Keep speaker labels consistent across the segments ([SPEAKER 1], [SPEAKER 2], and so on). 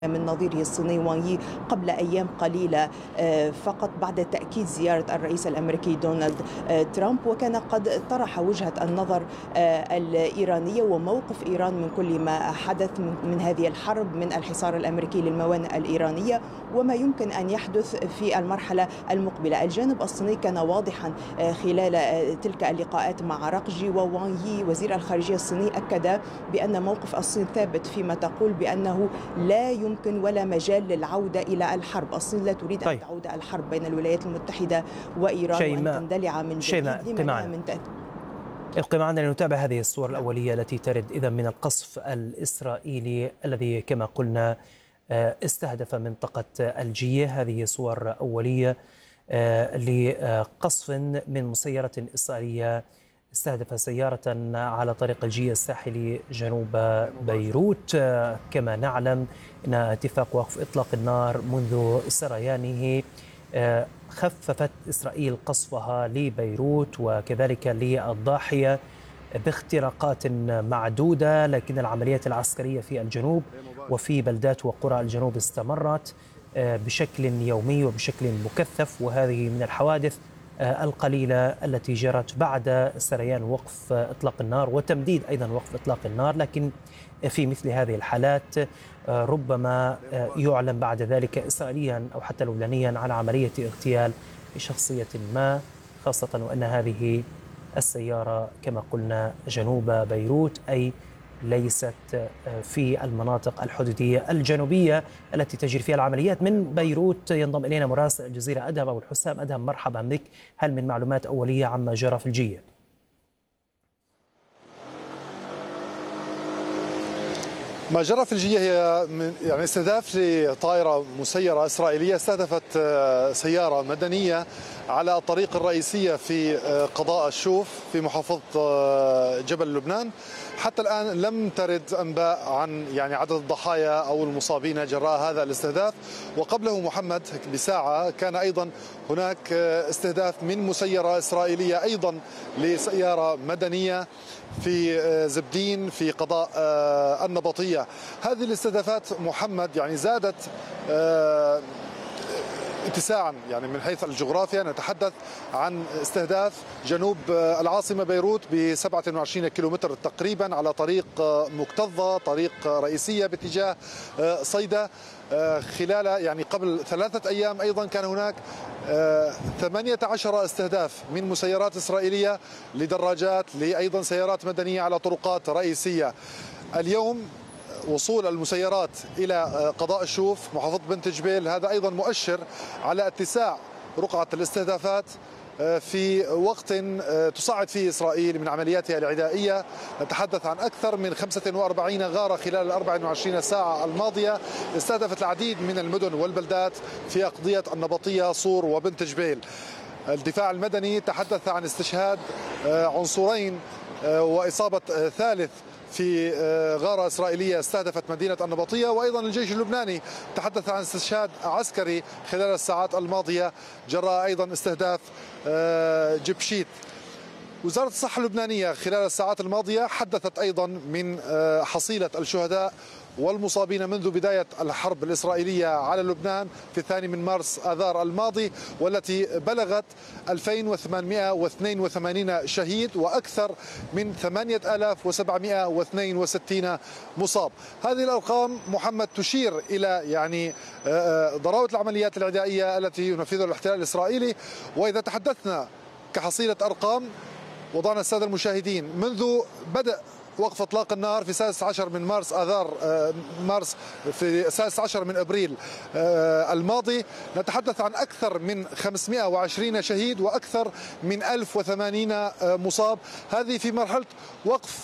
[SPEAKER 1] من نظيره الصيني وانغ يي قبل أيام قليلة فقط بعد تأكيد زيارة الرئيس الأمريكي دونالد ترامب، وكان قد طرح وجهة النظر الإيرانية وموقف إيران من كل ما حدث من هذه الحرب، من الحصار الأمريكي للموانئ الإيرانية وما يمكن أن يحدث في المرحلة المقبلة. الجانب الصيني كان واضحا خلال تلك اللقاءات مع راقجي، ووانغ يي وزير الخارجية الصيني أكد بأن موقف الصين ثابت فيما تقول بأنه لا يمكن ولا مجال للعودة إلى الحرب. الصين لا تريد أن تعود الحرب بين الولايات المتحدة وإيران وأن تندلع من جديد لما من
[SPEAKER 2] ابقي معنا لنتابع هذه الصور الأولية التي ترد إذا من القصف الإسرائيلي الذي كما قلنا استهدف منطقة الجية. هذه صور أولية لقصف من مسيرة إسرائيلية استهدف سيارة على طريق الجية الساحلي جنوب بيروت. كما نعلم أن اتفاق وقف إطلاق النار منذ سريانه خففت إسرائيل قصفها لبيروت وكذلك للضاحية باختراقات معدودة، لكن العمليات العسكرية في الجنوب وفي بلدات وقرى الجنوب استمرت بشكل يومي وبشكل مكثف، وهذه من الحوادث القليلة التي جرت بعد سريان وقف إطلاق النار وتمديد أيضا وقف إطلاق النار. لكن في مثل هذه الحالات ربما يعلن بعد ذلك إسرائيليا أو حتى لبنانيا عن عملية اغتيال لشخصية ما، خاصة وأن هذه السيارة كما قلنا جنوب بيروت، أي ليست في المناطق الحدودية الجنوبية التي تجري فيها العمليات. من بيروت ينضم إلينا مراسل الجزيرة أدهم أبو الحسام. أدهم، مرحبا بك. هل من معلومات أولية عما جرى في الجية؟
[SPEAKER 3] ما جرى في الجية هي يعني استهداف لطائرة مسيرة إسرائيلية استهدفت سيارة مدنية على الطريق الرئيسية في قضاء الشوف في محافظة جبل لبنان. حتى الآن لم ترد أنباء عن يعني عدد الضحايا أو المصابين جراء هذا الاستهداف. وقبله محمد بساعة كان أيضا هناك استهداف من مسيرة إسرائيلية أيضا لسيارة مدنية في زبدين في قضاء النبطية. هذه الاستهدافات محمد يعني زادت اتساعا يعني من حيث الجغرافيا. نتحدث عن استهداف جنوب العاصمة بيروت ب 27 كيلومتر تقريبا على طريق مكتظة، طريق رئيسية باتجاه صيدا. خلال يعني قبل 3 أيام أيضا كان هناك 18 استهداف من مسيرات إسرائيلية لدراجات، لأيضا سيارات مدنية على طرقات رئيسية. اليوم وصول المسيرات إلى قضاء الشوف محافظة بنت جبيل هذا أيضا مؤشر على اتساع رقعة الاستهدافات في وقت تصعد فيه إسرائيل من عملياتها العدائية. نتحدث عن أكثر من 45 غارة خلال 24 ساعة الماضية استهدفت العديد من المدن والبلدات في أقضية النبطية، صور وبنت جبيل. الدفاع المدني تحدث عن استشهاد عنصرين وإصابة ثالث في غارة إسرائيلية استهدفت مدينة النبطية. وأيضا الجيش اللبناني تحدث عن استشهاد عسكري خلال الساعات الماضية جراء أيضا استهداف جبشيت. وزارة الصحة اللبنانية خلال الساعات الماضية حدثت أيضا من حصيلة الشهداء والمصابين منذ بداية الحرب الإسرائيلية على لبنان في 2 مارس آذار الماضي، والتي بلغت 2882 شهيد وأكثر من 8762 مصاب. هذه الأرقام محمد تشير إلى يعني ضراوة العمليات العدائية التي ينفذها الاحتلال الإسرائيلي. وإذا تحدثنا كحصيلة أرقام وضعنا السادة المشاهدين منذ بدء وقف اطلاق النار في 16 من مارس اذار مارس في 16 من ابريل الماضي، نتحدث عن اكثر من 520 شهيد واكثر من 1080 مصاب. هذه في مرحله وقف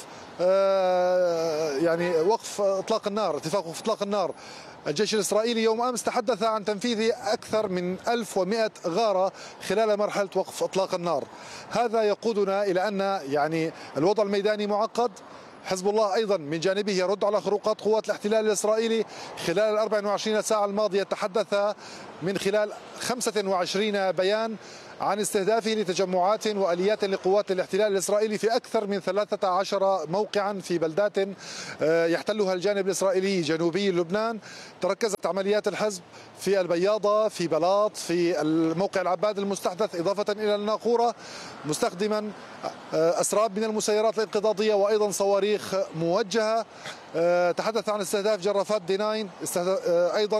[SPEAKER 3] يعني وقف اطلاق النار، اتفاق وقف اطلاق النار. الجيش الإسرائيلي يوم أمس تحدث عن تنفيذ أكثر من 1100 غارة خلال مرحلة وقف إطلاق النار. هذا يقودنا إلى أن يعني الوضع الميداني معقد. حزب الله أيضا من جانبه يرد على خروقات قوات الاحتلال الإسرائيلي. خلال 24 ساعة الماضية تحدث من خلال 25 بيان عن استهدافه لتجمعات وآليات لقوات الاحتلال الإسرائيلي في أكثر من 13 موقعا في بلدات يحتلها الجانب الإسرائيلي جنوبي لبنان. تركزت عمليات الحزب في البياضة، في بلاط، في الموقع العباد المستحدث، إضافة إلى الناقورة، مستخدما أسراب من المسيرات الانقضاضية وأيضا صواريخ موجهة. تحدث عن استهداف جرافات دي 9، أيضا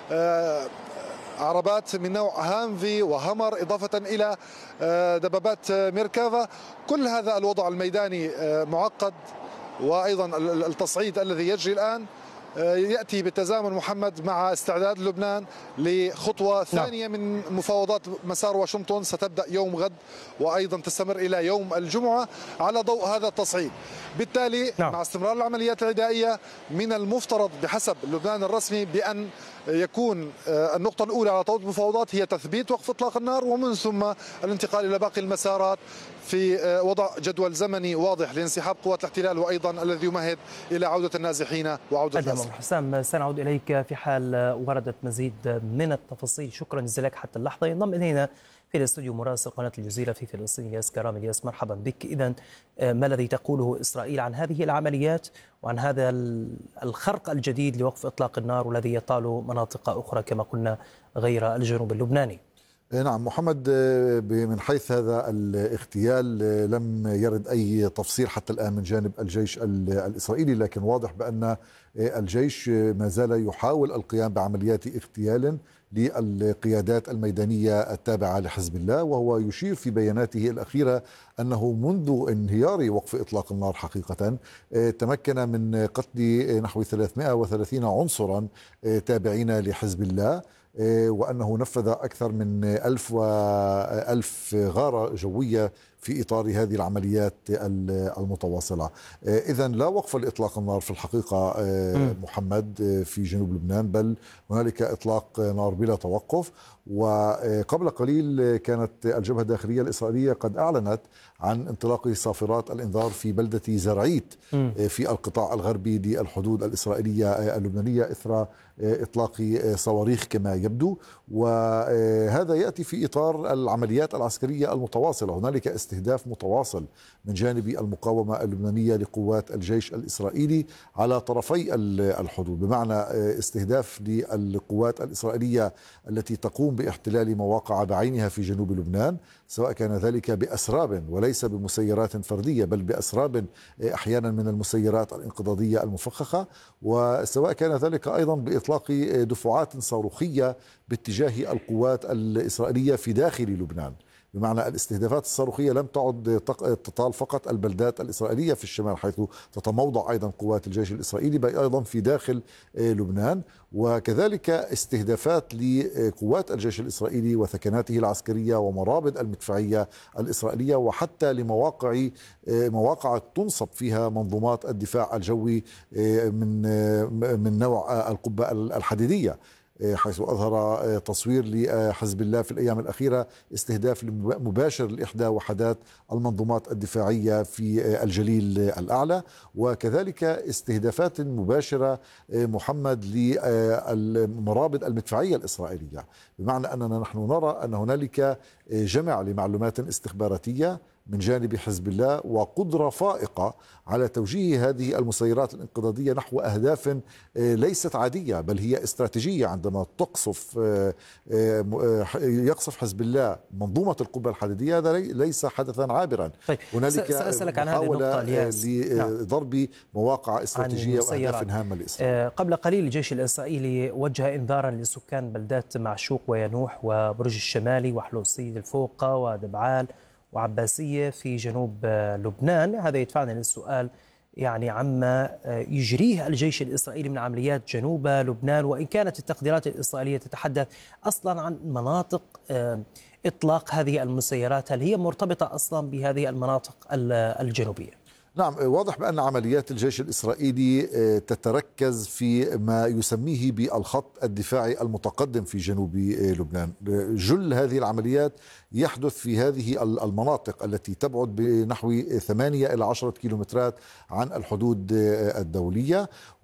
[SPEAKER 3] عربات من نوع هامفي وهمر، إضافة إلى دبابات ميركافا. كل هذا الوضع الميداني معقد، وأيضا التصعيد الذي يجري الآن يأتي بالتزامن محمد مع استعداد لبنان لخطوة ثانية من مفاوضات مسار واشنطن ستبدأ يوم غد وأيضا تستمر إلى يوم الجمعة على ضوء هذا التصعيد. بالتالي مع استمرار العمليات العدائية من المفترض بحسب لبنان الرسمي بأن يكون النقطة الأولى على طاولة المفاوضات هي تثبيت وقف إطلاق النار، ومن ثم الانتقال إلى باقي المسارات في وضع جدول زمني واضح لانسحاب قوات الاحتلال، وأيضا الذي يمهد إلى عودة النازحين وعودة الناس.
[SPEAKER 2] حسام، سنعود إليك في حال وردت مزيد من التفاصيل. شكرا جزيلا لك حتى اللحظة. ينضم إلينا في الاستوديو مراسل قناة الجزيرة في فلسطين الياس كرام. الياس، مرحبا بك. إذن ما الذي تقوله إسرائيل عن هذه العمليات وعن هذا الخرق الجديد لوقف إطلاق النار والذي يطال مناطق أخرى كما قلنا غير الجنوب اللبناني؟
[SPEAKER 4] نعم محمد، من حيث هذا الاغتيال لم يرد أي تفصيل حتى الآن من جانب الجيش الإسرائيلي، لكن واضح بأن الجيش ما زال يحاول القيام بعمليات اغتيال للقيادات الميدانية التابعة لحزب الله، وهو يشير في بياناته الأخيرة أنه منذ انهيار وقف إطلاق النار حقيقة تمكن من قتل نحو 330 عنصرا تابعين لحزب الله، وأنه نفذ أكثر من 1000 غارة جوية في إطار هذه العمليات المتواصلة. إذن لا وقف لإطلاق النار في الحقيقة محمد في جنوب لبنان، بل هنالك إطلاق نار بلا توقف. وقبل قليل كانت الجبهة الداخلية الإسرائيلية قد أعلنت عن انطلاق صافرات الإنذار في بلدة زرعيت في القطاع الغربي للحدود الإسرائيلية اللبنانية إثر إطلاق صواريخ كما يبدو، وهذا يأتي في إطار العمليات العسكرية المتواصلة. هنالك استهداف متواصل من جانب المقاومة اللبنانية لقوات الجيش الإسرائيلي على طرفي الحدود، بمعنى استهداف للقوات الإسرائيلية التي تقوم باحتلال مواقع بعينها في جنوب لبنان، سواء كان ذلك بأسراب وليس بمسيرات فردية، بل بأسراب أحيانا من المسيرات الانقضاضية المفخخة، وسواء كان ذلك أيضا بإطلاق دفعات صاروخية باتجاه القوات الإسرائيلية في داخل لبنان. بمعنى الاستهدافات الصاروخية لم تعد تطال فقط البلدات الإسرائيلية في الشمال حيث تتموضع أيضا قوات الجيش الإسرائيلي، بل أيضا في داخل لبنان، وكذلك استهدافات لقوات الجيش الإسرائيلي وثكناته العسكرية ومرابط المدفعية الإسرائيلية، وحتى مواقع تنصب فيها منظومات الدفاع الجوي من نوع القبة الحديدية، حيث أظهر تصوير لحزب الله في الأيام الأخيرة استهداف مباشر لإحدى وحدات المنظومات الدفاعية في الجليل الأعلى، وكذلك استهدافات مباشرة محمد للمرابط المدفعية الإسرائيلية، بمعنى أننا نحن نرى أن هنالك جمع لمعلومات استخباراتية من جانب حزب الله وقدرة فائقة على توجيه هذه المسيرات الانقضاضية نحو أهداف ليست عادية، بل هي استراتيجية. عندما يقصف حزب الله منظومة القبة الحديدية، هذا ليس حدثا عابرا.
[SPEAKER 2] طيب.
[SPEAKER 4] هنالك
[SPEAKER 2] سأسألك عن هذه النقطة
[SPEAKER 4] لضرب مواقع استراتيجية وأهداف هامة لإسرائيل.
[SPEAKER 2] قبل قليل الجيش الإسرائيلي وجه إنذارا لسكان بلدات معشوق وينوح وبرج الشمالي وحلول السيد الفوقة ودبعال وعباسية في جنوب لبنان. هذا يدفعنا للسؤال عما يجريه الجيش الإسرائيلي من عمليات جنوب لبنان، وإن كانت التقديرات الإسرائيلية تتحدث أصلا عن مناطق إطلاق هذه المسيرات، هل هي مرتبطة أصلا بهذه المناطق الجنوبية؟
[SPEAKER 4] نعم، واضح بأن عمليات الجيش الإسرائيلي تتركز في ما يسميه بالخط الدفاعي المتقدم في جنوب لبنان. جل هذه العمليات يحدث في هذه المناطق التي تبعد بنحو 8 إلى 10 كيلومترات عن الحدود الدولية،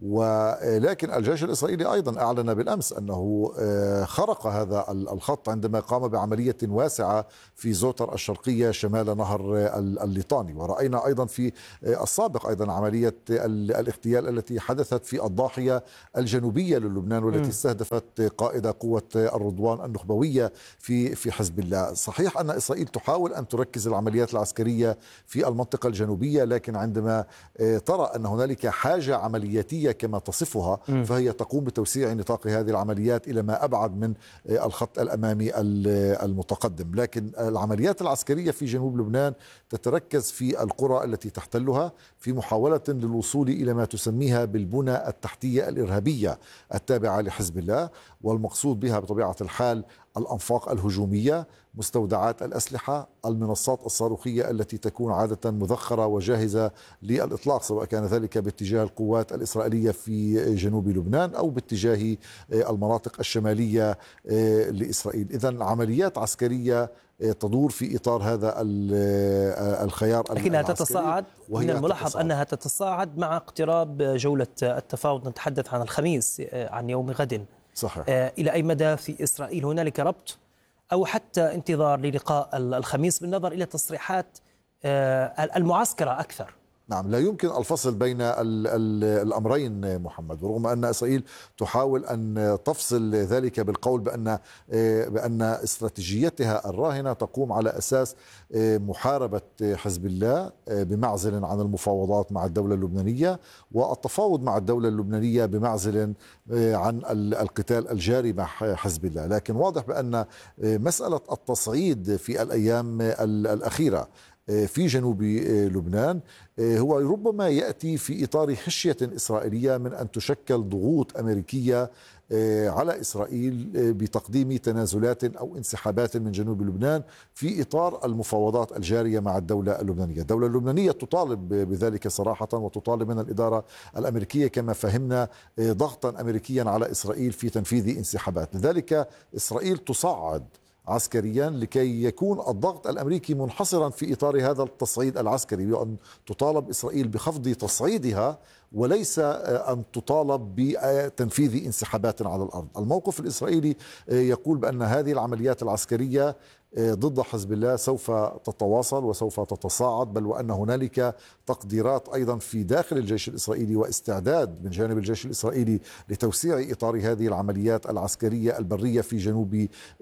[SPEAKER 4] ولكن الجيش الإسرائيلي أيضا أعلن بالأمس أنه خرق هذا الخط عندما قام بعملية واسعة في زوتر الشرقية شمال نهر الليطاني. ورأينا أيضا في السابق أيضا عملية الاغتيال التي حدثت في الضاحية الجنوبية للبنان والتي استهدفت قائد قوة الرضوان النخبوية في حزب الله. صحيح أن إسرائيل تحاول أن تركز العمليات العسكرية في المنطقة الجنوبية، لكن عندما ترى أن هنالك حاجة عملياتية كما تصفها فهي تقوم بتوسيع نطاق هذه العمليات إلى ما أبعد من الخط الأمامي المتقدم. لكن العمليات العسكرية في جنوب لبنان تتركز في القرى التي تحتلها في محاولة للوصول إلى ما تسميها بالبنى التحتية الإرهابية التابعة لحزب الله، والمقصود بها بطبيعة الحال الأنفاق الهجومية، مستودعات الأسلحة، المنصات الصاروخية التي تكون عادة مذخرة وجاهزة للإطلاق، سواء كان ذلك باتجاه القوات الإسرائيلية في جنوب لبنان أو باتجاه المناطق الشمالية لإسرائيل. إذن عمليات عسكرية تدور في إطار هذا الخيار
[SPEAKER 2] لكنها تتصاعد. من الملاحظ أنها تتصاعد مع اقتراب جولة التفاوض، نتحدث عن الخميس عن يوم غد.
[SPEAKER 4] صحيح.
[SPEAKER 2] إلى أي مدى في إسرائيل هنالك ربط أو حتى انتظار للقاء الخميس بالنظر إلى تصريحات المعسكرة أكثر؟
[SPEAKER 4] نعم، لا يمكن الفصل بين الأمرين محمد، ورغم أن إسرائيل تحاول أن تفصل ذلك بالقول بأن استراتيجيتها الراهنة تقوم على أساس محاربة حزب الله بمعزل عن المفاوضات مع الدولة اللبنانية، والتفاوض مع الدولة اللبنانية بمعزل عن القتال الجاري مع حزب الله. لكن واضح بأن مسألة التصعيد في الأيام الأخيرة في جنوب لبنان هو ربما يأتي في إطار خشية إسرائيلية من أن تشكل ضغوط أمريكية على إسرائيل بتقديم تنازلات أو انسحابات من جنوب لبنان في إطار المفاوضات الجارية مع الدولة اللبنانية. الدولة اللبنانية تطالب بذلك صراحة، وتطالب من الإدارة الأمريكية كما فهمنا ضغطا أمريكيا على إسرائيل في تنفيذ انسحابات. لذلك إسرائيل تصعد عسكريا لكي يكون الضغط الأمريكي منحصرا في إطار هذا التصعيد العسكري، وأن تطالب إسرائيل بخفض تصعيدها وليس أن تطالب بتنفيذ انسحابات على الأرض. الموقف الإسرائيلي يقول بأن هذه العمليات العسكرية ضد حزب الله سوف تتواصل وسوف تتصاعد، بل وأن هنالك تقديرات أيضا في داخل الجيش الإسرائيلي واستعداد من جانب الجيش الإسرائيلي لتوسيع إطار هذه العمليات العسكرية البرية في جنوب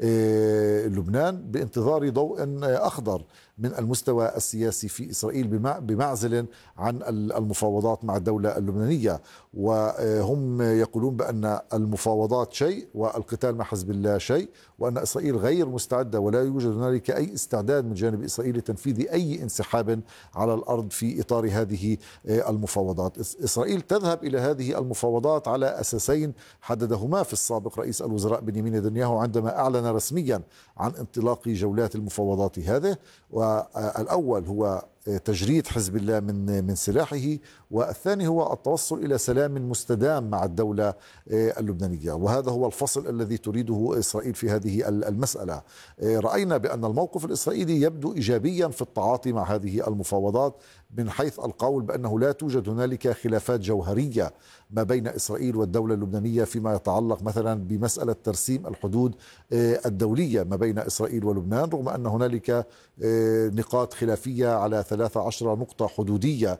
[SPEAKER 4] لبنان بانتظار ضوء أخضر من المستوى السياسي في إسرائيل بمعزل عن المفاوضات مع الدولة اللبنانية. وهم يقولون بأن المفاوضات شيء والقتال مع حزب الله شيء، وأن إسرائيل غير مستعدة ولا يوجد هنالك أي استعداد من جانب إسرائيل لتنفيذ أي انسحاب على الأرض في إطار هذه المفاوضات. إسرائيل تذهب إلى هذه المفاوضات على أساسين حددهما في السابق رئيس الوزراء بنيامين نتنياهو عندما أعلن رسميا عن انطلاق جولات المفاوضات هذه، والأول هو تجريد حزب الله من سلاحه، والثاني هو التوصل إلى سلام مستدام مع الدولة اللبنانية. وهذا هو الفصل الذي تريده إسرائيل في هذه المسألة. رأينا بأن الموقف الإسرائيلي يبدو إيجابيا في التعاطي مع هذه المفاوضات من حيث القول بأنه لا توجد هنالك خلافات جوهرية ما بين إسرائيل والدولة اللبنانية فيما يتعلق مثلا بمسألة ترسيم الحدود الدولية ما بين إسرائيل ولبنان، رغم أن هنالك نقاط خلافية على 13 نقطة حدودية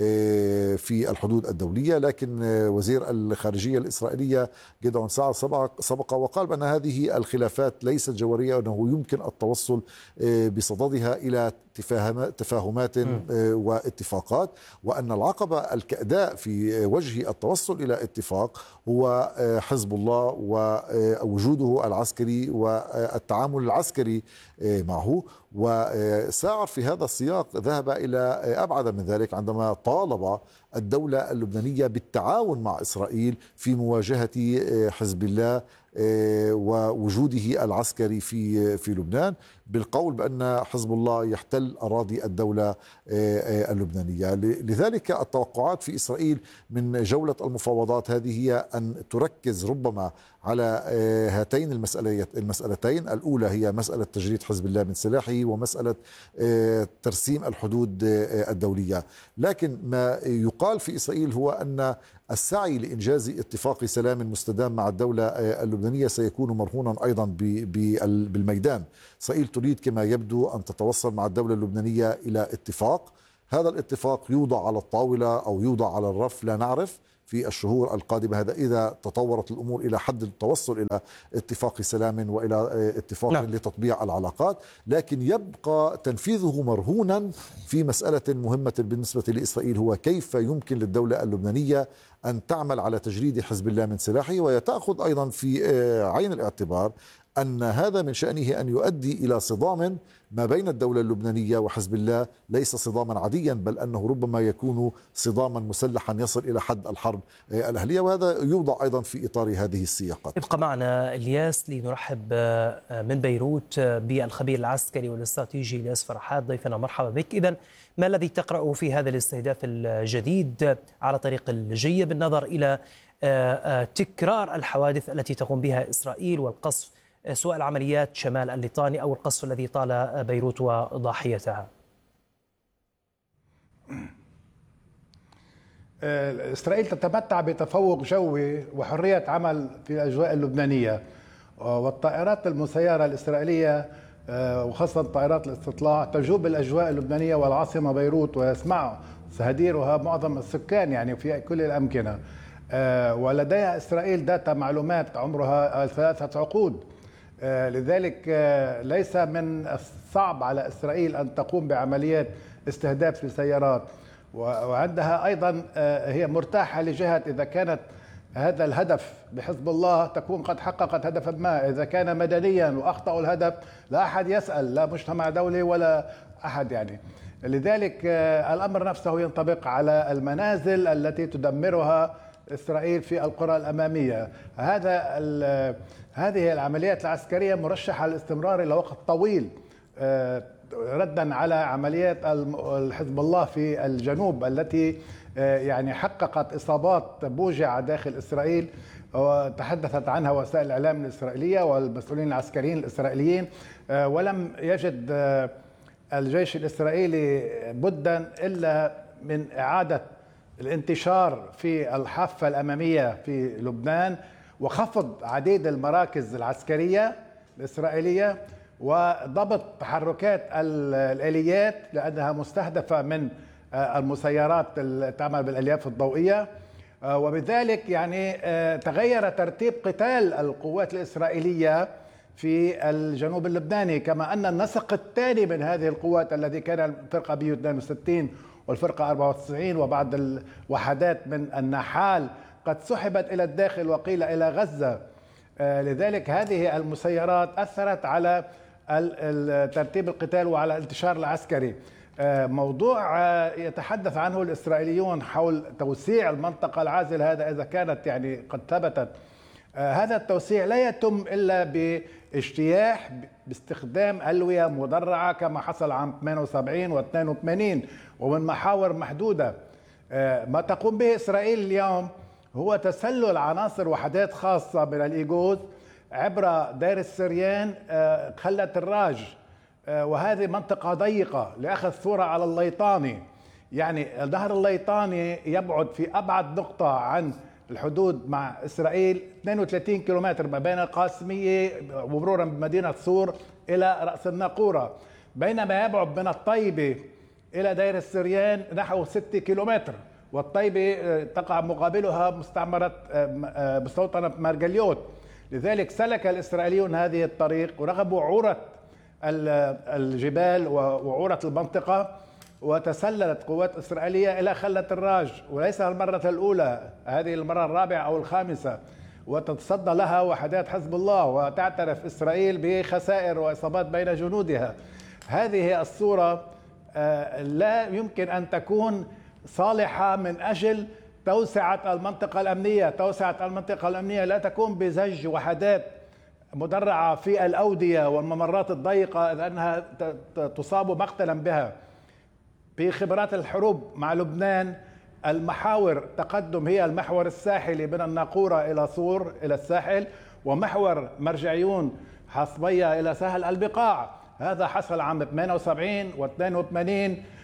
[SPEAKER 4] في الحدود الدولية. لكن وزير الخارجية الإسرائيلية جدعون سعر سبق وقال بأن هذه الخلافات ليست جوهرية، وأنه يمكن التوصل بصددها إلى تفاهمات واتفاقات، وأن العقبة الكأداء في وجه التوصل إلى اتفاق هو حزب الله ووجوده العسكري والتعامل العسكري معه. وساعر في هذا السياق ذهب إلى أبعد من ذلك عندما طالب الدولة اللبنانية بالتعاون مع إسرائيل في مواجهة حزب الله ووجوده العسكري في لبنان، بالقول بأن حزب الله يحتل أراضي الدولة اللبنانية. لذلك التوقعات في إسرائيل من جولة المفاوضات هذه هي أن تركز ربما على هاتين المسألتين. الأولى هي مسألة تجريد حزب الله من سلاحه ومسألة ترسيم الحدود الدولية. لكن ما يقال في إسرائيل هو أن السعي لإنجاز اتفاق سلام مستدام مع الدولة اللبنانية سيكون مرهونا أيضا بالميدان. إسرائيل تريد كما يبدو أن تتوصل مع الدولة اللبنانية إلى اتفاق، هذا الاتفاق يوضع على الطاولة أو يوضع على الرف لا نعرف في الشهور القادمة، هذا إذا تطورت الأمور إلى حد التوصل إلى اتفاق سلام وإلى اتفاق لتطبيع العلاقات، لكن يبقى تنفيذه مرهونا في مسألة مهمة بالنسبة لإسرائيل، هو كيف يمكن للدولة اللبنانية أن تعمل على تجريد حزب الله من سلاحه، ويتأخذ أيضا في عين الاعتبار أن هذا من شأنه أن يؤدي إلى صدام ما بين الدولة اللبنانية وحزب الله، ليس صداما عاديا بل أنه ربما يكون صداما مسلحا يصل إلى حد الحرب الأهلية، وهذا يوضع أيضا في إطار هذه السياقات.
[SPEAKER 2] ابقى معنا الياس لنرحب من بيروت بالخبير العسكري والاستراتيجي الياس فرحات ضيفنا، مرحبا بك. إذن ما الذي تقرأه في هذا الاستهداف الجديد على طريق الجية بالنظر إلى تكرار الحوادث التي تقوم بها إسرائيل والقصف سواء العمليات شمال الليطاني أو القصف الذي طال بيروت وضاحيتها؟
[SPEAKER 5] إسرائيل تتمتع بتفوق جوي وحرية عمل في الأجواء اللبنانية، والطائرات المسيرة الإسرائيلية وخاصة طائرات الاستطلاع تجوب الأجواء اللبنانية والعاصمة بيروت ويسمع سهديرها معظم السكان يعني في كل الأمكنة. ولديها إسرائيل داتا معلومات عمرها 3 عقود، لذلك ليس من الصعب على إسرائيل أن تقوم بعمليات استهداف لسيارات، وعندها أيضا هي مرتاحة لجهة إذا كانت هذا الهدف بحزب الله تكون قد حققت هدفا ما، إذا كان مدنيا وأخطأوا الهدف لا أحد يسأل، لا مجتمع دولي ولا أحد يعني. لذلك الأمر نفسه ينطبق على المنازل التي تدمرها إسرائيل في القرى الأمامية. هذه العمليات العسكرية مرشحة للاستمرار إلى وقت طويل، ردا على عمليات الحزب الله في الجنوب التي يعني حققت إصابات بوجعة داخل إسرائيل، وتحدثت عنها وسائل الإعلام الإسرائيلية والمسؤولين العسكريين الإسرائيليين، ولم يجد الجيش الإسرائيلي بدا إلا من إعادة الانتشار في الحافة الأمامية في لبنان وخفض عديد المراكز العسكرية الإسرائيلية وضبط تحركات الآليات لأنها مستهدفة من المسيرات اللي تعمل بالألياف الضوئية، وبذلك يعني تغير ترتيب قتال القوات الإسرائيلية في الجنوب اللبناني، كما أن النسق الثاني من هذه القوات الذي كان الفرقة بيو 62 والفرقة 94 وبعض الوحدات من النحال قد سحبت إلى الداخل وقيل إلى غزة. لذلك هذه المسيرات أثرت على ترتيب القتال وعلى الانتشار العسكري. موضوع يتحدث عنه الإسرائيليون حول توسيع المنطقة العازلة، هذا إذا كانت يعني قد ثبتت، هذا التوسيع لا يتم إلا باجتياح باستخدام ألوية مدرعة كما حصل عام 78 و82 ومن محاور محدودة. ما تقوم به إسرائيل اليوم هو تسلل عناصر وحدات خاصة من الإيغوز عبر دير السريان خلة الراج، وهذه منطقة ضيقة لأخذ صورة على الليطاني. يعني نهر الليطاني يبعد في أبعد نقطة عن الحدود مع إسرائيل 32 كيلومتر ما بين القاسمية ومرورا بمدينة صور إلى رأس الناقورة، بينما يبعد من الطيبة إلى دير السريان نحو 6 كيلومتر، والطيبة تقع مقابلها مستوطنة مارجليوت. لذلك سلك الإسرائيليون هذه الطريق ورغبوا وعورة الجبال وعورة المنطقة، وتسللت قوات إسرائيلية إلى خلة الراج، وليس المرة الأولى، هذه المرة الرابعة أو الخامسة، وتتصدى لها وحدات حزب الله، وتعترف إسرائيل بخسائر وإصابات بين جنودها. هذه الصورة لا يمكن أن تكون صالحة من أجل توسعة المنطقة الأمنية. توسعة المنطقة الأمنية لا تكون بزج وحدات مدرعة في الأودية والممرات الضيقة لأنها تصاب مقتلا بها. في خبرات الحروب مع لبنان المحاور تقدم هي المحور الساحلي من الناقورة إلى صور إلى الساحل، ومحور مرجعيون حصبية إلى سهل البقاع. هذا حصل عام 78 و82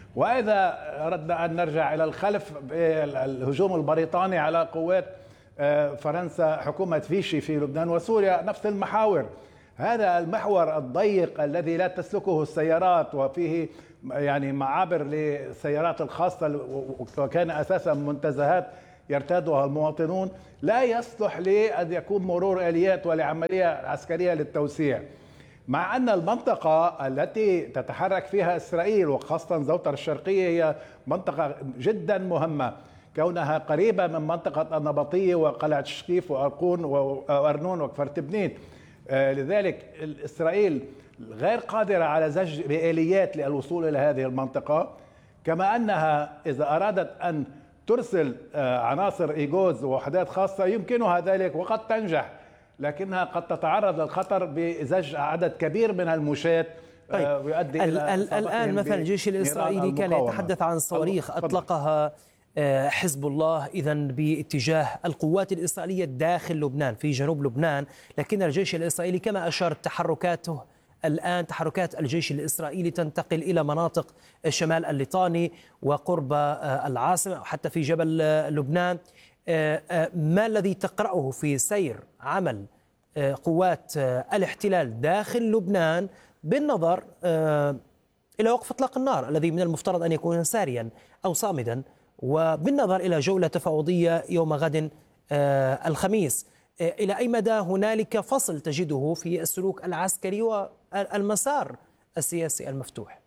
[SPEAKER 5] وإذا أردنا أن نرجع إلى الخلف، الهجوم البريطاني على قوات فرنسا، حكومة فيشي في لبنان وسوريا، نفس المحاور. هذا المحور الضيق الذي لا تسلكه السيارات وفيه يعني معابر للسيارات الخاصة وكان أساسا منتزهات يرتادها المواطنون، لا يصلح لأن يكون مرور آليات ولعملية عسكرية للتوسيع. مع أن المنطقة التي تتحرك فيها إسرائيل وخاصة زوطر الشرقية هي منطقة جدا مهمة، كونها قريبة من منطقة النبطية وقلعة الشقيف وأرقون وأرنون وكفرتبنيت. لذلك إسرائيل غير قادرة على زج بآليات للوصول إلى هذه المنطقة، كما أنها إذا أرادت أن ترسل عناصر إيغوز ووحدات خاصة يمكنها ذلك وقد تنجح، لكنها قد تتعرض للخطر بزج عدد كبير من المشاة.
[SPEAKER 2] طيب
[SPEAKER 5] ويؤدي إلى
[SPEAKER 2] الآن مثلا الجيش الإسرائيلي كان يتحدث عن صواريخ أطلقها حزب الله إذن باتجاه القوات الإسرائيلية داخل لبنان في جنوب لبنان، لكن الجيش الإسرائيلي كما أشرت تحركاته الآن تحركات الجيش الإسرائيلي تنتقل إلى مناطق شمال الليطاني وقرب العاصمة وحتى في جبل لبنان. ما الذي تقرأه في سير عمل قوات الاحتلال داخل لبنان بالنظر إلى وقف إطلاق النار الذي من المفترض أن يكون ساريا أو صامدا، وبالنظر إلى جولة تفاوضية يوم غد الخميس؟ إلى أي مدى هنالك فصل تجده في السلوك العسكري والمسار السياسي المفتوح؟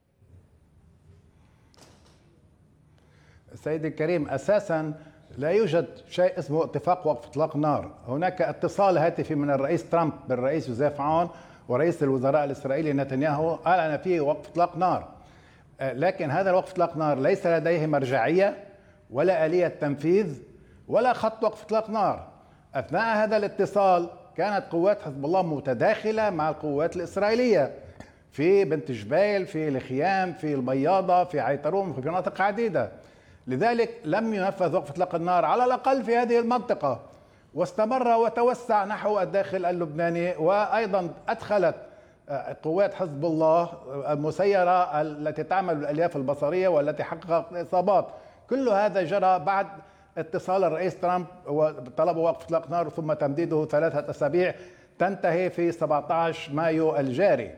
[SPEAKER 5] سيدي الكريم، أساسا لا يوجد شيء اسمه اتفاق وقف إطلاق نار. هناك اتصال هاتفي من الرئيس ترامب بالرئيس جوزيف عون ورئيس الوزراء الإسرائيلي نتنياهو أعلن فيه وقف إطلاق نار، لكن هذا الوقف إطلاق نار ليس لديه مرجعية ولا آلية تنفيذ ولا خط وقف إطلاق نار. أثناء هذا الاتصال كانت قوات حزب الله متداخلة مع القوات الإسرائيلية في بنت جبيل، في الخيام، في البياضة، في عيتروم، في مناطق عديدة. لذلك لم ينفذ وقف إطلاق النار على الأقل في هذه المنطقة، واستمر وتوسع نحو الداخل اللبناني. وأيضا أدخلت قوات حزب الله المسيرة التي تعمل بالألياف البصرية والتي حققت إصابات. كل هذا جرى بعد اتصال الرئيس ترامب وطلب وقف إطلاق نار ثم تمديده 3 أسابيع تنتهي في 17 مايو الجاري.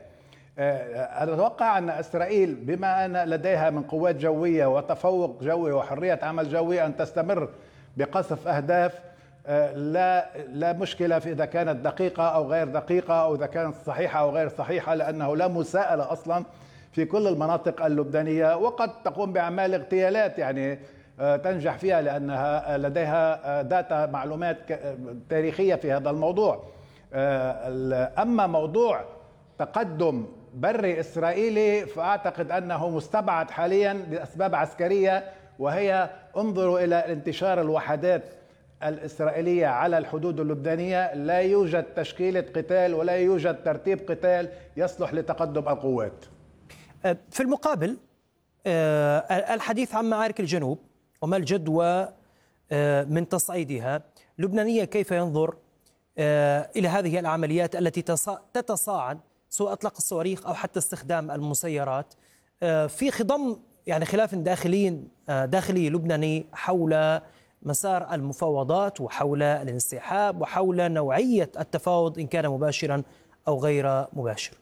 [SPEAKER 5] أتوقع أن إسرائيل بما أن لديها من قوات جوية وتفوق جوي وحرية عمل جوي أن تستمر بقصف أهداف لا مشكلة في إذا كانت دقيقة أو غير دقيقة أو إذا كانت صحيحة أو غير صحيحة، لأنه لا مساءلة أصلا في كل المناطق اللبنانية. وقد تقوم بأعمال اغتيالات يعني تنجح فيها لأنها لديها داتا معلومات تاريخية في هذا الموضوع. أما موضوع تقدم بري إسرائيلي فأعتقد أنه مستبعد حاليا لأسباب عسكرية، وهي انظروا إلى انتشار الوحدات الإسرائيلية على الحدود اللبنانية. لا يوجد تشكيلة قتال ولا يوجد ترتيب قتال يصلح لتقدم القوات.
[SPEAKER 2] في المقابل الحديث عن معارك الجنوب وما الجدوى من تصعيدها لبنانيا، كيف ينظر إلى هذه العمليات التي تتصاعد سواء أطلاق الصواريخ أو حتى استخدام المسيرات في خضم يعني خلاف داخلي لبناني حول مسار المفاوضات وحول الانسحاب وحول نوعية التفاوض إن كان مباشرا أو غير مباشر؟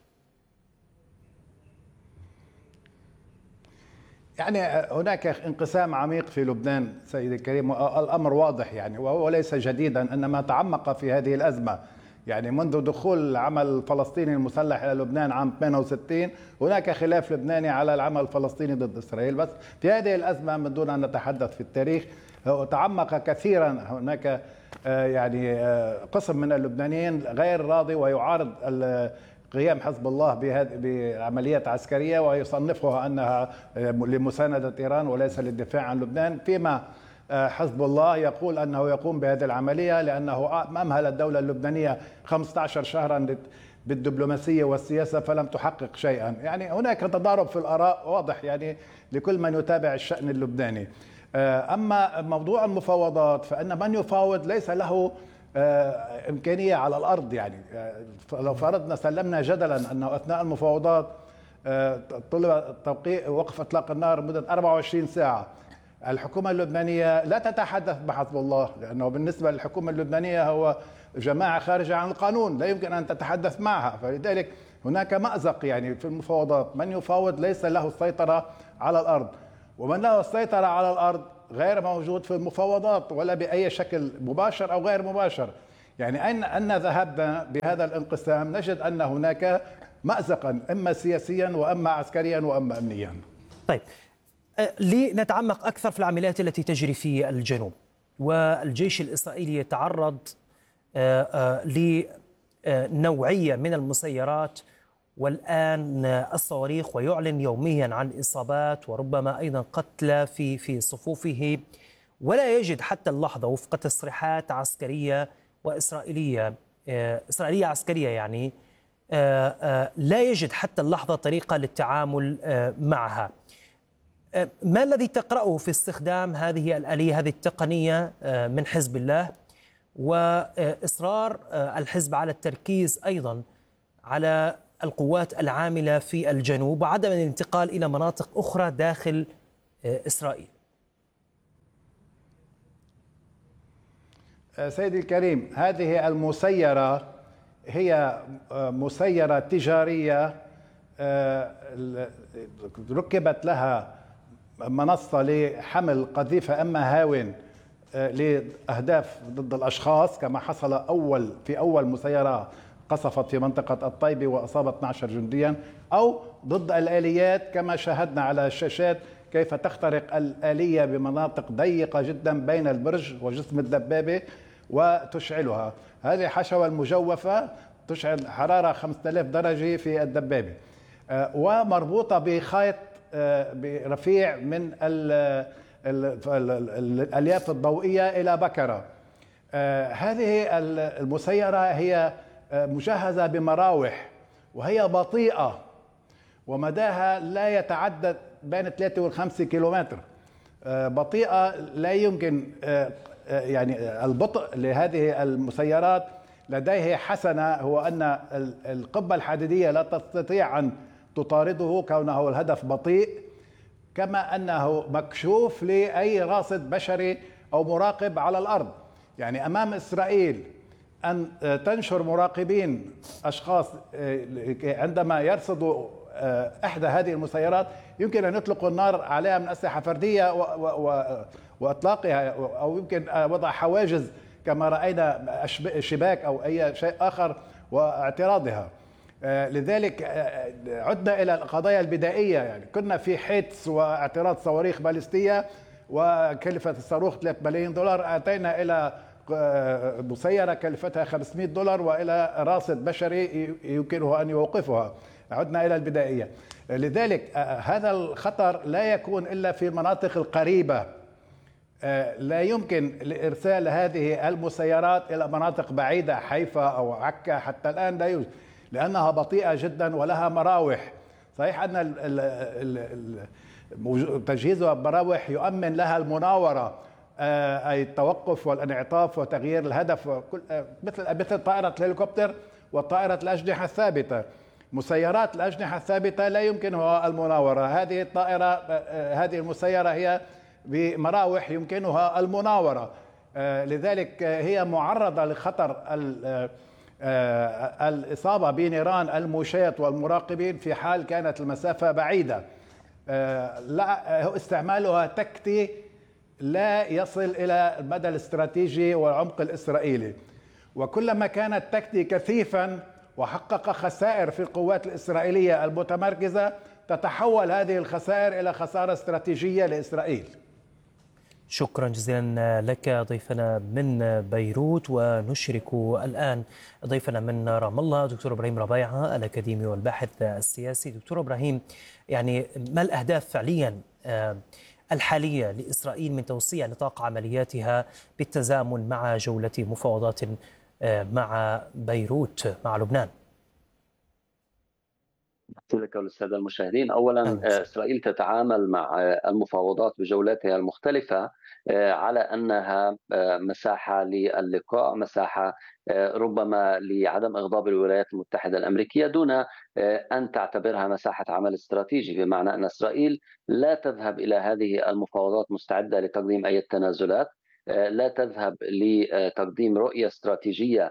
[SPEAKER 5] يعني هناك انقسام عميق في لبنان سيدي الكريم، الأمر واضح يعني، وهو ليس جديدا، إنما تعمق في هذه الأزمة. يعني منذ دخول العمل الفلسطيني المسلح إلى لبنان عام 68 هناك خلاف لبناني على العمل الفلسطيني ضد إسرائيل، بس في هذه الأزمة من دون أن نتحدث في التاريخ تعمق كثيرا. هناك يعني قسم من اللبنانيين غير راضي ويعارض قيام حزب الله بعمليات عسكرية ويصنفها أنها لمساندة إيران وليس للدفاع عن لبنان، فيما حزب الله يقول أنه يقوم بهذه العملية لأنه أمهل الدولة اللبنانية 15 شهرا بالدبلوماسية والسياسة فلم تحقق شيئا. يعني هناك تضارب في الآراء واضح يعني لكل من يتابع الشأن اللبناني. أما موضوع المفاوضات فإن من يفاوض ليس له إمكانية على الأرض. يعني لو فرضنا سلمنا جدلا أنه أثناء المفاوضات طلب توقيع وقف إطلاق النار مدة 24 ساعة. الحكومة اللبنانية لا تتحدث بحزب الله، لأنه بالنسبة للحكومة اللبنانية هو جماعة خارجة عن القانون، لا يمكن أن تتحدث معها. فلذلك هناك مأزق يعني في المفاوضات، من يفاوض ليس له السيطرة على الأرض، ومن له السيطرة على الأرض غير موجود في المفاوضات ولا بأي شكل مباشر أو غير مباشر. يعني أن ذهبنا بهذا الانقسام نجد أن هناك مأزقا إما سياسيا وإما عسكريا وإما أمنيا.
[SPEAKER 2] طيب، لنتعمق أكثر في العمليات التي تجري في الجنوب، والجيش الإسرائيلي يتعرض لنوعية من المسيرات والآن الصواريخ، ويعلن يوميا عن إصابات وربما أيضا قتلى في صفوفه، ولا يجد حتى اللحظة وفق تصريحات عسكرية وإسرائيلية عسكرية يعني لا يجد حتى اللحظة طريقة للتعامل معها. ما الذي تقرأه في استخدام هذه الآلية، هذه التقنية من حزب الله، وإصرار الحزب على التركيز أيضا على القوات العاملة في الجنوب وعدم الانتقال إلى مناطق أخرى داخل إسرائيل؟
[SPEAKER 5] سيدي الكريم، هذه المسيرة هي مسيرة تجارية ركبت لها منصة لحمل قذيفة أما هاون لأهداف ضد الأشخاص، كما حصل في أول مسيرة قصفت في منطقة الطيبة وأصابت 12 جنديا، أو ضد الآليات كما شاهدنا على الشاشات كيف تخترق الآلية بمناطق ضيقة جدا بين البرج وجسم الدبابة وتشعلها. هذه حشوة المجوفة تشعل حرارة 5000 درجة في الدبابة، ومربوطة بخيط برفيع من الألياف الضوئية إلى بكرة. هذه المسيرة هي مجهزة بمراوح، وهي بطيئة ومداها لا يتعدى بين 3 و5 كيلومتر. بطيئة، لا يمكن يعني البطء لهذه المسيرات لديه حسنة، هو أن القبة الحديدية لا تستطيع أن تطارده كونه الهدف بطيء، كما أنه مكشوف لأي راصد بشري أو مراقب على الأرض. يعني أمام إسرائيل أن تنشر مراقبين أشخاص عندما يرصدوا إحدى هذه المسيرات يمكن أن يطلقوا النار عليها من أسلحة فردية وإطلاقها، أو يمكن وضع حواجز كما رأينا شباك أو أي شيء آخر واعتراضها. لذلك عدنا إلى القضايا البدائية، يعني كنا في حدس واعتراض صواريخ باليستية وكلفة الصاروخ 3 ملايين دولار، أتينا إلى مسيرة كلفتها $500 وإلى راصد بشري يمكنه أن يوقفها. عدنا إلى البدائية. لذلك هذا الخطر لا يكون إلا في المناطق القريبة، لا يمكن لإرسال هذه المسيرات إلى مناطق بعيدة، حيفا أو عكا حتى الآن لا يوجد، لأنها بطيئة جدا ولها مراوح. صحيح أن تجهيزها بمراوح يؤمن لها المناورة، أي التوقف والانعطاف وتغيير الهدف، مثل طائرة الهليكوبتر وطائرة الأجنحة الثابتة. مسيرات الأجنحة الثابتة لا يمكنها المناورة، هذه الطائرة هذه المسيرة هي بمراوح يمكنها المناورة. لذلك هي معرضة لخطر الإصابة بنيران المشاة والمراقبين في حال كانت المسافة بعيدة. لا، استعمالها تكتي لا يصل إلى المدى الاستراتيجي والعمق الإسرائيلي، وكلما كانت تكتي كثيفا وحقق خسائر في القوات الإسرائيلية المتمركزة تتحول هذه الخسائر إلى خسارة استراتيجية لإسرائيل.
[SPEAKER 2] شكرا جزيلا لك ضيفنا من بيروت. ونشرك الآن ضيفنا من رام الله دكتور إبراهيم ربيعة الأكاديمي والباحث السياسي. دكتور إبراهيم، يعني ما الأهداف فعليا الحالية لإسرائيل من توسيع نطاق عملياتها بالتزامن مع جولة مفاوضات مع بيروت مع لبنان؟
[SPEAKER 6] لك وللسادة المشاهدين. أولا إسرائيل تتعامل مع المفاوضات بجولاتها المختلفة على أنها مساحة للقاء، مساحة ربما لعدم إغضاب الولايات المتحدة الأمريكية، دون أن تعتبرها مساحة عمل استراتيجي، بمعنى أن إسرائيل لا تذهب إلى هذه المفاوضات مستعدة لتقديم أي تنازلات، لا تذهب لتقديم رؤية استراتيجية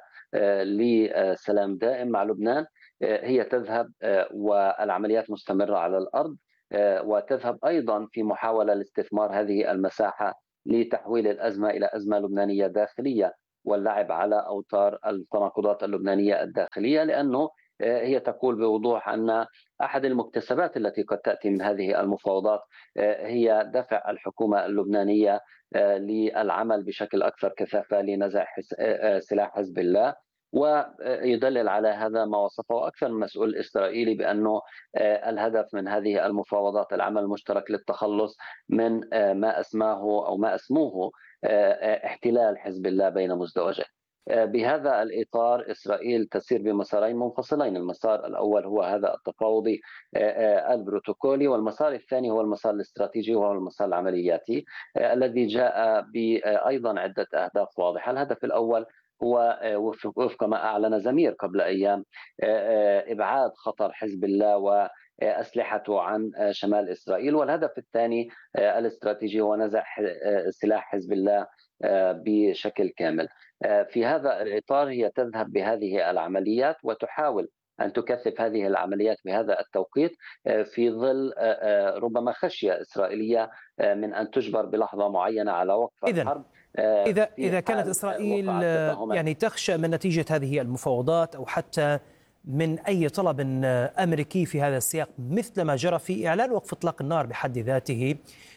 [SPEAKER 6] لسلام دائم مع لبنان. هي تذهب والعمليات مستمرة على الأرض، وتذهب أيضا في محاولة لاستثمار هذه المساحة لتحويل الأزمة إلى أزمة لبنانية داخلية واللعب على أوتار التناقضات اللبنانية الداخلية، لأنه هي تقول بوضوح أن أحد المكتسبات التي قد تأتي من هذه المفاوضات هي دفع الحكومة اللبنانية للعمل بشكل أكثر كثافة لنزع سلاح حزب الله. ويدلل على هذا ما وصفه أكثر من مسؤول إسرائيلي بأنه الهدف من هذه المفاوضات العمل المشترك للتخلص من ما أسماه أو ما أسموه احتلال حزب الله بين مزدوجين. بهذا الإطار إسرائيل تسير بمسارين منفصلين، المسار الأول هو هذا التفاوضي البروتوكولي، والمسار الثاني هو المسار الاستراتيجي وهو المسار العملياتي الذي جاء بأيضا عدة أهداف واضحة. الهدف الأول هو وفق ما أعلن زمير قبل أيام إبعاد خطر حزب الله وأسلحته عن شمال إسرائيل، والهدف الثاني الاستراتيجي هو نزع سلاح حزب الله بشكل كامل. في هذا الإطار هي تذهب بهذه العمليات وتحاول أن تكثف هذه العمليات بهذا التوقيت في ظل ربما خشية إسرائيلية من أن تجبر بلحظة معينة على وقف الحرب.
[SPEAKER 2] إذا كانت إسرائيل يعني تخشى من نتيجة هذه المفاوضات أو حتى من أي طلب أمريكي في هذا السياق مثل ما جرى في إعلان وقف إطلاق النار بحد ذاته،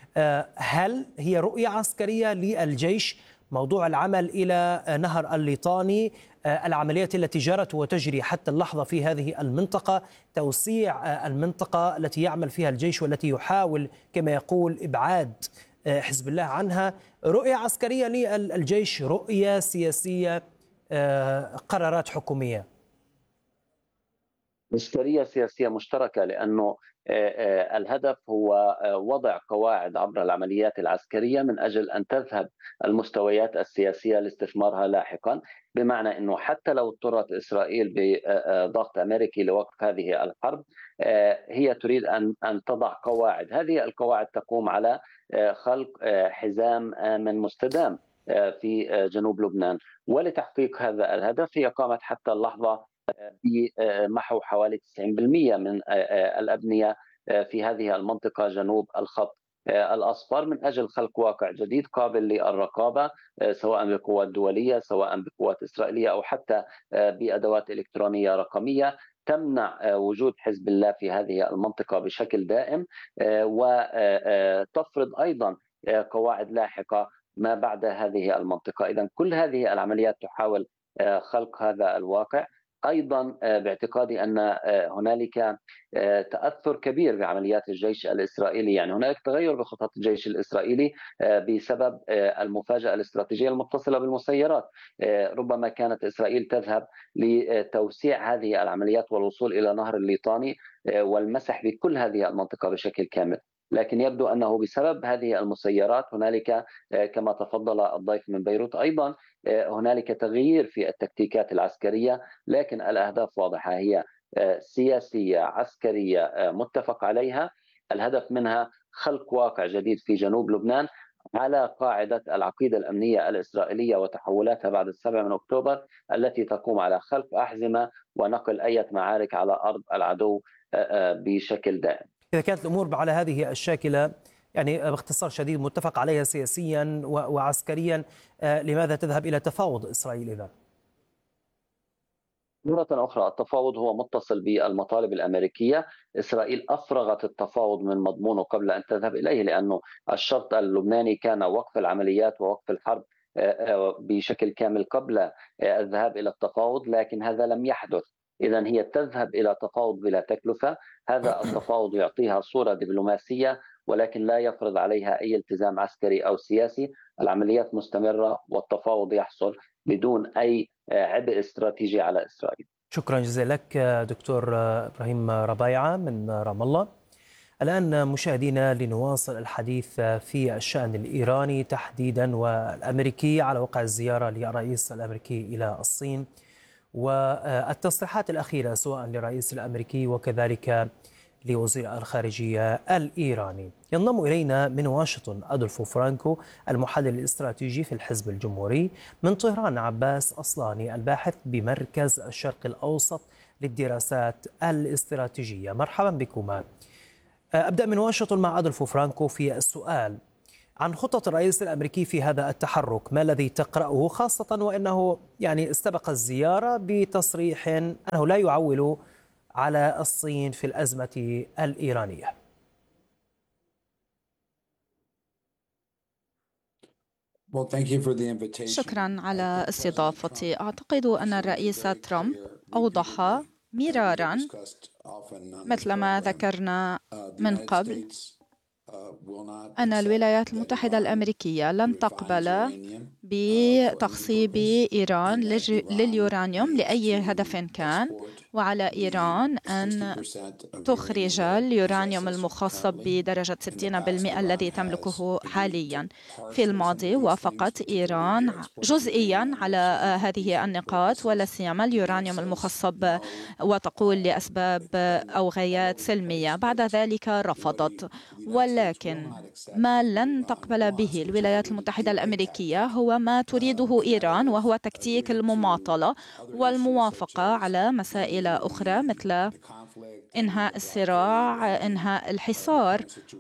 [SPEAKER 2] هل هي رؤية عسكرية للجيش موضوع العمل إلى نهر الليطاني، العمليات التي جرت وتجري حتى اللحظة في هذه المنطقة، توسيع المنطقة التي يعمل فيها الجيش والتي يحاول كما يقول إبعاد حزب الله عنها، رؤية عسكرية للجيش، رؤية سياسية، قرارات حكومية؟
[SPEAKER 6] عسكرية سياسية مشتركة، لأنه الهدف هو وضع قواعد عبر العمليات العسكرية من أجل أن تذهب المستويات السياسية لاستثمارها لاحقا، بمعنى أنه حتى لو اضطرت إسرائيل بضغط أمريكي لوقف هذه الحرب، هي تريد أن تضع قواعد. هذه القواعد تقوم على خلق حزام آمن مستدام في جنوب لبنان، ولتحقيق هذا الهدف هي قامت حتى اللحظة بمحو حوالي 90% من الأبنية في هذه المنطقة جنوب الخط الأصفر من أجل خلق واقع جديد قابل للرقابة، سواء بالقوات الدولية سواء بقوات إسرائيلية أو حتى بأدوات إلكترونية رقمية تمنع وجود حزب الله في هذه المنطقة بشكل دائم، وتفرض أيضا قواعد لاحقة ما بعد هذه المنطقة. إذن كل هذه العمليات تحاول خلق هذا الواقع. أيضا باعتقادي أن هنالك تأثر كبير بعمليات الجيش الإسرائيلي، يعني هنالك تغير بخطط الجيش الإسرائيلي بسبب المفاجأة الاستراتيجية المتصلة بالمسيرات. ربما كانت إسرائيل تذهب لتوسيع هذه العمليات والوصول إلى نهر الليطاني والمسح بكل هذه المنطقة بشكل كامل، لكن يبدو أنه بسبب هذه المسيرات هنالك كما تفضل الضيف من بيروت أيضا هنالك تغيير في التكتيكات العسكرية، لكن الأهداف واضحة، هي سياسية عسكرية متفق عليها. الهدف منها خلق واقع جديد في جنوب لبنان على قاعدة العقيدة الأمنية الإسرائيلية وتحولاتها بعد 7 أكتوبر التي تقوم على خلق أحزمة ونقل أي معارك على أرض العدو بشكل دائم.
[SPEAKER 2] إذا كانت الأمور على هذه الشاكلة، يعني باختصار شديد متفق عليها سياسيا وعسكريا، لماذا تذهب إلى تفاوض إسرائيل إذا؟
[SPEAKER 6] مرة أخرى التفاوض هو متصل بالمطالب الأمريكية. إسرائيل أفرغت التفاوض من مضمونه قبل أن تذهب إليه، لأنه الشرط اللبناني كان وقف العمليات ووقف الحرب بشكل كامل قبل الذهاب إلى التفاوض، لكن هذا لم يحدث. إذن هي تذهب إلى تفاوض بلا تكلفة. هذا التفاوض يعطيها صورة دبلوماسية ولكن لا يفرض عليها أي التزام عسكري أو سياسي. العمليات مستمرة والتفاوض يحصل بدون أي عبء استراتيجي على إسرائيل.
[SPEAKER 2] شكرا جزيلا لك دكتور إبراهيم ربايعة من رام الله. الآن مشاهدينا لنواصل الحديث في الشأن الإيراني تحديدا والأمريكي على وقع الزيارة للرئيس الأمريكي إلى الصين والتصريحات الأخيرة سواء للرئيس الأمريكي وكذلك لوزير الخارجية الإيراني. ينضم إلينا من واشنطن أدولفو فرانكو المحلل الاستراتيجي في الحزب الجمهوري، من طهران عباس أصلاني الباحث بمركز الشرق الأوسط للدراسات الاستراتيجية. مرحبا بكما. أبدأ من واشنطن مع أدولفو فرانكو في السؤال عن خطة الرئيس الأمريكي في هذا التحرك، ما الذي تقرأه خاصة وأنه استبق الزيارة بتصريح أنه لا يعول على الصين في الأزمة الإيرانية؟
[SPEAKER 7] شكرا على استضافتي. أعتقد أن الرئيس ترامب أوضح مرارا مثلما ذكرنا من قبل أن الولايات المتحدة الأمريكية لن تقبل بتخصيب إيران لليورانيوم لأي هدف كان، وعلى إيران أن تخرج اليورانيوم المخصب بدرجة 60% الذي تملكه حاليا. في الماضي وافقت إيران جزئيا على هذه النقاط ولا سيما اليورانيوم المخصب، وتقول لأسباب أو غايات سلمية. بعد ذلك رفضت. ولكن ما لن تقبل به الولايات المتحدة الأمريكية هو ما تريده إيران، وهو تكتيك المماطلة والموافقة على مسائل أخرى مثل إنهاء الصراع، إنهاء الحصار،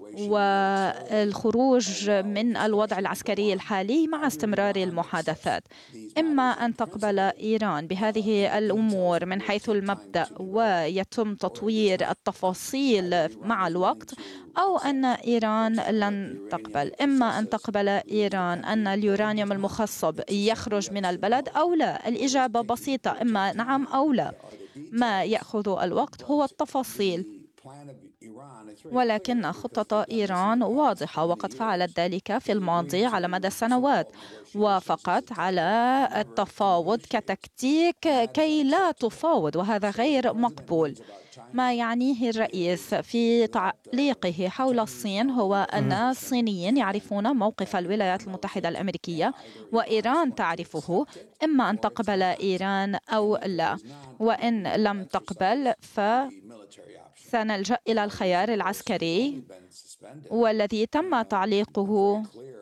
[SPEAKER 7] والخروج من الوضع العسكري الحالي مع استمرار المحادثات. إما أن تقبل إيران بهذه الأمور من حيث المبدأ ويتم تطوير التفاصيل مع الوقت، أو أن إيران لن تقبل. إما أن تقبل إيران أن اليورانيوم المخصب يخرج من البلد أو لا. الإجابة بسيطة، إما نعم أو لا. ما يأخذ الوقت هو التفاصيل، ولكن خطة إيران واضحة وقد فعلت ذلك في الماضي على مدى السنوات. وافقت على التفاوض كتكتيك كي لا تفاوض، وهذا غير مقبول. ما يعنيه الرئيس في تعليقه حول الصين هو أن الصينيين يعرفون موقف الولايات المتحدة الأمريكية وإيران تعرفه. إما أن تقبل إيران أو لا، وإن لم تقبل فسنلجأ إلى الخيار العسكري والذي تم تعليقه.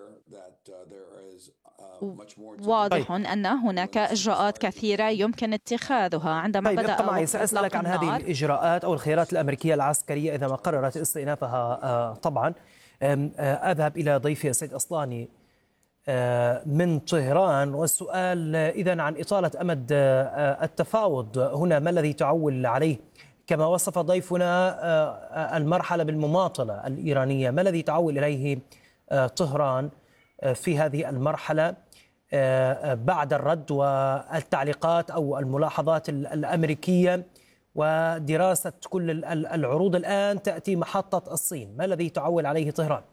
[SPEAKER 7] واضح أن هناك إجراءات كثيرة يمكن اتخاذها. عندما بدأ
[SPEAKER 2] ابقى معي، سأسألك عن هذه الإجراءات أو الخيارات الأمريكية العسكرية إذا ما قررت استئنافها. طبعا أذهب إلى ضيفي السيد أصلاني من طهران، والسؤال إذن عن إطالة أمد التفاوض هنا، ما الذي تعول عليه؟ كما وصف ضيفنا المرحلة بالمماطلة الإيرانية، ما الذي تعول إليه طهران في هذه المرحلة بعد الرد والتعليقات أو الملاحظات الأمريكية ودراسة كل العروض؟ الآن تأتي محطة الصين، ما الذي تعول عليه طهران؟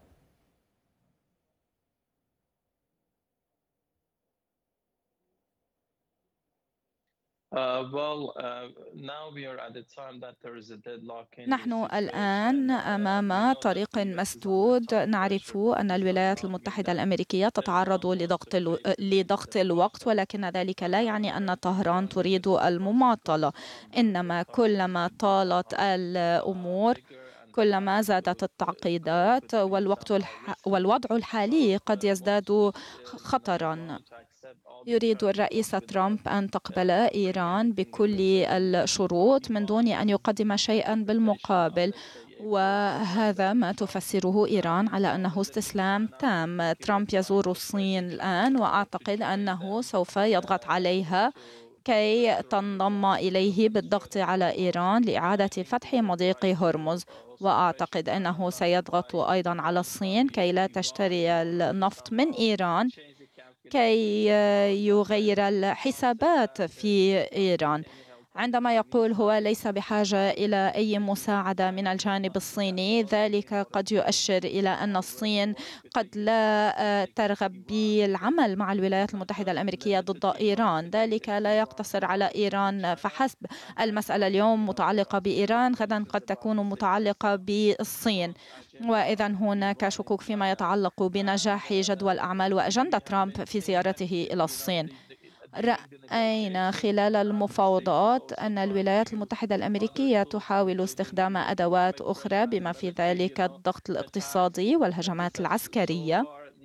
[SPEAKER 7] نحن الآن أمام طريق مسدود. نعرف أن الولايات المتحدة الأمريكية تتعرض لضغط الوقت، ولكن ذلك لا يعني أن طهران تريد المماطلة. إنما كلما طالت الأمور كلما زادت التعقيدات، والوضع الحالي قد يزداد خطرا. يريد الرئيس ترامب أن تقبل إيران بكل الشروط من دون أن يقدم شيئا بالمقابل، وهذا ما تفسره إيران على أنه استسلام تام. ترامب يزور الصين الآن، وأعتقد أنه سوف يضغط عليها كي تنضم إليه بالضغط على إيران لإعادة فتح مضيق هرمز. وأعتقد أنه سيضغط أيضا على الصين كي لا تشتري النفط من إيران، كي يغير الحسابات في إيران. عندما يقول هو ليس بحاجة إلى أي مساعدة من الجانب الصيني، ذلك قد يؤشر إلى أن الصين قد لا ترغب بالعمل مع الولايات المتحدة الأمريكية ضد إيران. ذلك لا يقتصر على إيران فحسب. المسألة اليوم متعلقة بإيران، غدا قد تكون متعلقة بالصين، وإذا هناك شكوك فيما يتعلق بنجاح جدوى الأعمال وأجندة ترامب في زيارته إلى الصين. رأينا خلال المفاوضات أن الولايات المتحدة الأمريكية تحاول استخدام أدوات أخرى بما في ذلك الضغط الاقتصادي والهجمات العسكرية.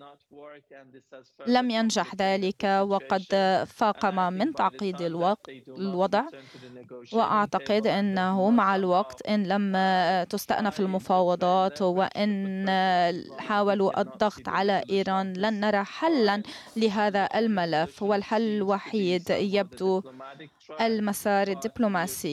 [SPEAKER 7] لم ينجح ذلك وقد فاقم من تعقيد الوضع، وأعتقد أنه مع الوقت إن لم تستأنف المفاوضات وإن حاولوا الضغط على إيران لن نرى حلا لهذا الملف، والحل الوحيد يبدو المسار الدبلوماسي.